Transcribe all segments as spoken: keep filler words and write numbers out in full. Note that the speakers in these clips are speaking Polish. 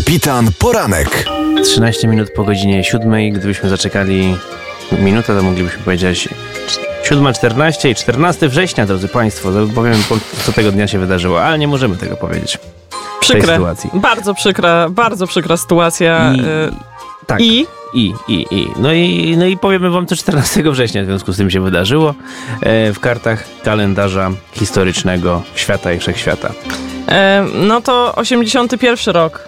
Kapitan Poranek. trzynaście minut po godzinie siódmej. Gdybyśmy zaczekali minutę, to moglibyśmy powiedzieć siódma czternaście i czternastego września, drodzy Państwo. Powiem, co tego dnia się wydarzyło, ale nie możemy tego powiedzieć. Przykre, bardzo przykra, bardzo przykra sytuacja. I, y- tak. I? I, i, i. No i, no i powiemy wam, co czternastego września w związku z tym się wydarzyło e, w kartach kalendarza historycznego świata i wszechświata. E, no to osiemdziesiąty pierwszy rok.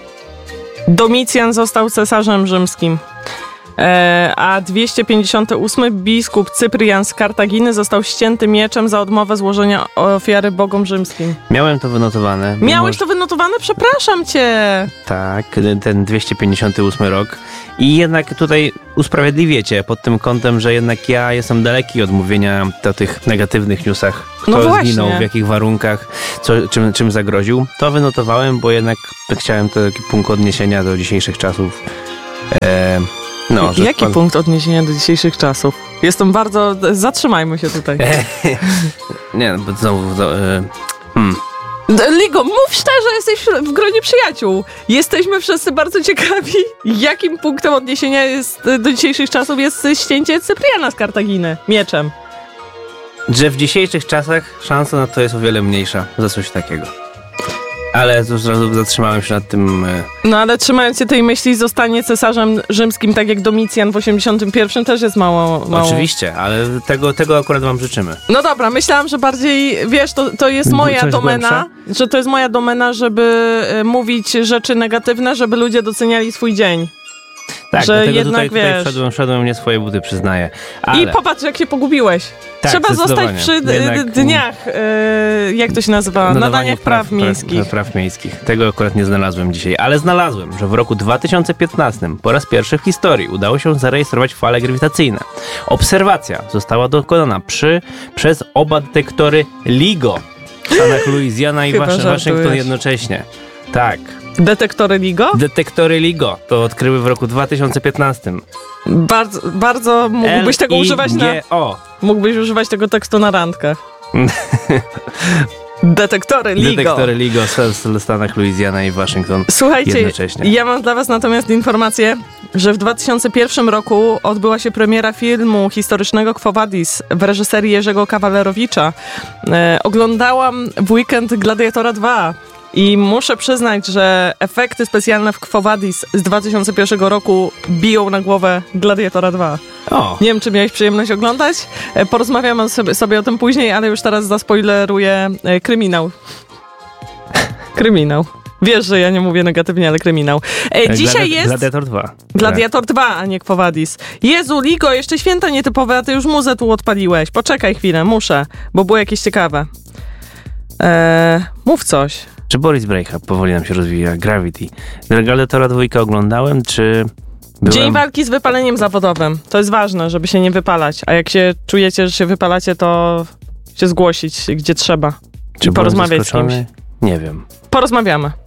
Domicjan został cesarzem rzymskim. E, a dwieście pięćdziesiąty ósmy biskup Cyprian z Kartaginy został ścięty mieczem za odmowę złożenia ofiary bogom rzymskim. Miałem to wynotowane. Miałeś to wynotowane? Przepraszam cię. Tak, ten dwieście pięćdziesiąty ósmy rok. I jednak tutaj usprawiedliwiecie pod tym kątem, że jednak ja jestem daleki od mówienia o tych negatywnych newsach. Kto no właśnie. zginął, w jakich warunkach, co, czym, czym zagroził. To wynotowałem, bo jednak chciałem taki punkt odniesienia do dzisiejszych czasów. E, no, że Jaki pan... punkt odniesienia do dzisiejszych czasów? Jestem bardzo... Zatrzymajmy się tutaj. Nie, bo znowu... To, e, hmm. Ligo, mów szczerze, jesteś w gronie przyjaciół. Jesteśmy wszyscy bardzo ciekawi, jakim punktem odniesienia jest do dzisiejszych czasów jest ścięcie Cypriana z Kartaginy mieczem. Że w dzisiejszych czasach szansa na to jest o wiele mniejsza za coś takiego. Ale tu zrazu zatrzymałem się nad tym... No ale trzymając się tej myśli, zostanie cesarzem rzymskim, tak jak Domicjan w osiemdziesiątym pierwszym też jest mało... mało... Oczywiście, ale tego, tego akurat wam życzymy. No dobra, myślałam, że bardziej, wiesz, to, to jest moja Coś domena, głębsze? Że to jest moja domena, żeby mówić rzeczy negatywne, żeby ludzie doceniali swój dzień. Tak, że dlatego jednak, tutaj, wiesz... tutaj wszedłem, wszedłem nie swoje buty, przyznaję. Ale... I popatrz, jak się pogubiłeś. Tak, Trzeba zostać przy Jednak... dniach, yy, jak to się nazywa, nadaniach, nadaniach praw, praw miejskich. Praw, praw miejskich. Tego akurat nie znalazłem dzisiaj, ale znalazłem, że w roku dwa tysiące piętnastym po raz pierwszy w historii udało się zarejestrować fale grawitacyjne. Obserwacja została dokonana przy, przez oba detektory LIGO w Stanach Louisiana i Waszyngton jednocześnie. Tak. Detektory LIGO? Detektory LIGO to odkryły w roku dwa tysiące piętnastym. Bardzo, bardzo mógłbyś tego używać na... Mógłbyś używać tego tekstu na randkach. Detektory LIGO. Detektory LIGO w Stanach Louisiana i Waszyngton. Słuchajcie, jednocześnie. Ja mam dla was natomiast informację, że w dwa tysiące pierwszym roku odbyła się premiera filmu historycznego Quo Vadis w reżyserii Jerzego Kawalerowicza. E, oglądałam w weekend Gladiatora dwa. I muszę przyznać, że efekty specjalne w Quo Vadis z dwa tysiące pierwszego roku biją na głowę Gladiatora dwa. O. Nie wiem, czy miałeś przyjemność oglądać. Porozmawiamy sobie, sobie o tym później, ale już teraz zaspoileruję kryminał. Kryminał. Wiesz, że ja nie mówię negatywnie, ale kryminał. E, dzisiaj Gladi- jest... Gladiator dwa. Gladiator dwa, a nie Quo Vadis. Jezu, Ligo, jeszcze święta nietypowe, a ty już muzę tu odpaliłeś. Poczekaj chwilę, muszę, bo było jakieś ciekawe. E, mów coś. Czy Boris Brejcha powoli nam się rozwija? Gravity. Gladiatora dwójkę oglądałem, czy... Byłem... Dzień walki z wypaleniem zawodowym. To jest ważne, żeby się nie wypalać. A jak się czujecie, że się wypalacie, to się zgłosić, gdzie trzeba. Czy I porozmawiać z kimś. Nie wiem. Porozmawiamy.